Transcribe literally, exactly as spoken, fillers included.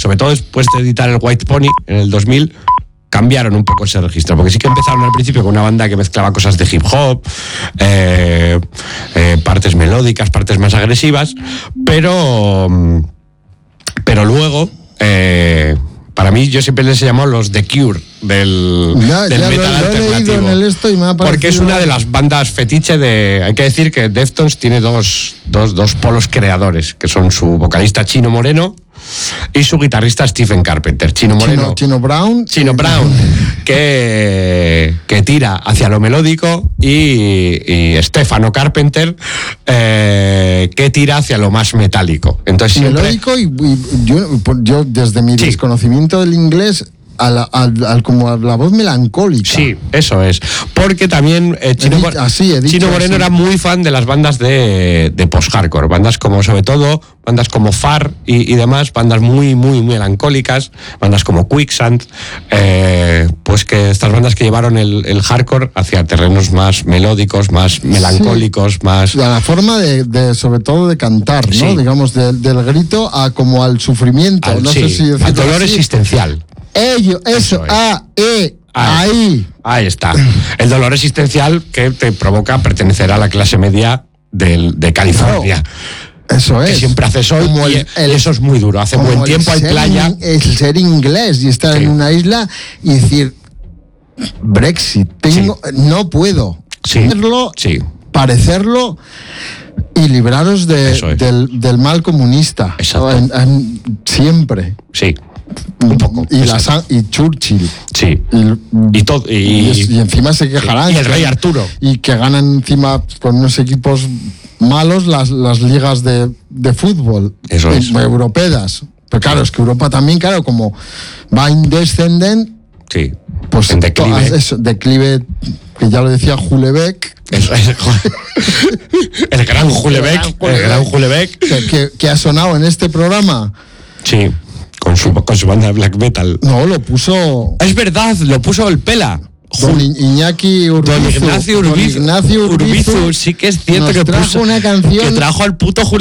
sobre todo después de editar el White Pony en el dos mil, cambiaron un poco ese registro, porque sí que empezaron al principio con una banda que mezclaba cosas de hip hop, eh, eh, partes melódicas, partes más agresivas, pero, pero luego, eh, para mí, yo siempre les he llamado los The Cure del, ya, del ya metal lo, lo alternativo. He leído en el esto y me ha parecido... Porque es una de las bandas fetiche de... Hay que decir que Deftones tiene dos, dos, dos polos creadores, que son su vocalista Chino Moreno y su guitarrista Stephen Carpenter. Chino Moreno. Chino, Chino Brown. Chino Brown, que, que tira hacia lo melódico, y, y Stefano Carpenter, eh, que tira hacia lo más metálico. Entonces, siempre... melódico y, y yo, yo desde mi sí. desconocimiento del inglés... Al, al, al, como a la voz melancólica. Sí, eso es. Porque también eh, Chino, He dicho, así, he dicho Chino Moreno así. era muy fan de las bandas de, de post-hardcore. Bandas como, sobre todo, bandas como Far y, y demás, bandas muy, muy, muy melancólicas, bandas como Quicksand, eh, pues que estas bandas que llevaron el, el hardcore hacia terrenos más melódicos, más melancólicos, sí. más... La forma de, de, sobre todo, de cantar, ¿no? Sí. Digamos, de, del grito a como al sufrimiento. Al, no sí, sé si al dolor así. existencial. Ello, eso, Eso es. ah, eh, Ahí. ahí. Ahí está. El dolor existencial que te provoca pertenecer a la clase media del, de California. Claro. Eso es. Que siempre hace sol Como y, el- el- y eso es muy duro. Hace Como buen el tiempo, hay ser playa. in- El ser inglés y estar Sí. en una isla y decir, Brexit, tengo, no puedo Sí. serlo, Sí. parecerlo y libraros de, Eso es. del, del mal comunista. Exacto. En- en- siempre. Sí. Un poco. Y, la, Exacto. San- y Churchill. Sí. Y, Y todo. Y, y, y encima se quejarán. y el que- rey Arturo. Y que ganan encima con unos equipos malos las, las ligas de, de fútbol. Eso eh, es. Europeas. Pero claro, es que Europa también, claro, como va in descendent, Sí. pues En declive. to- eso, declive, que ya lo decía Julebeck, Eso es. El gran Julebeck. El gran Julebeck. que, que, que ha sonado en este programa. Sí. Con su, con su banda de black metal. No, lo puso Es verdad, lo puso el Pela. don I- Iñaki Urbizu. Don Ignacio Don Urbizu, Ignacio Urbizu Urbizu, sí que es cierto nos que trajo puso, una canción que trajo al puto Julio